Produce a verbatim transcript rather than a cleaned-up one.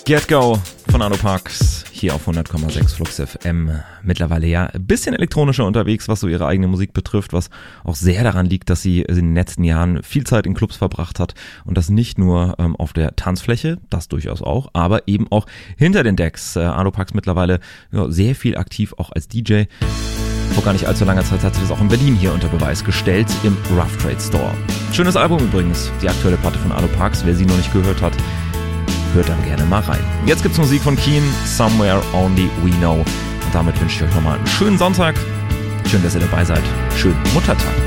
Get Go von Adoparks hier auf hundert Komma sechs Flux F M. Mittlerweile ja ein bisschen elektronischer unterwegs, was so ihre eigene Musik betrifft, was auch sehr daran liegt, dass sie in den letzten Jahren viel Zeit in Clubs verbracht hat und das nicht nur ähm, auf der Tanzfläche, das durchaus auch, aber eben auch hinter den Decks. Äh, Adoparks mittlerweile ja, sehr viel aktiv auch als D J. Vor gar nicht allzu langer Zeit hat sie das auch in Berlin hier unter Beweis gestellt im Rough Trade Store. Schönes Album übrigens, die aktuelle Platte von Adoparks. Wer sie noch nicht gehört hat, hört dann gerne mal rein. Jetzt gibt's Musik von Keen, Somewhere Only We Know. Und damit wünsche ich euch nochmal einen schönen Sonntag. Schön, dass ihr dabei seid. Schönen Muttertag.